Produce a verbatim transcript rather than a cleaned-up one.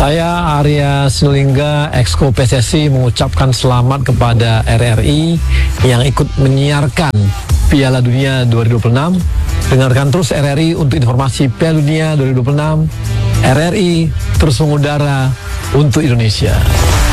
Saya Arya Sinulinga, Exco P S S I, mengucapkan selamat kepada R R I yang ikut menyiarkan Piala Dunia dua ribu dua puluh enam. Dengarkan terus R R I untuk informasi Piala Dunia dua ribu dua puluh enam. R R I terus mengudara untuk Indonesia.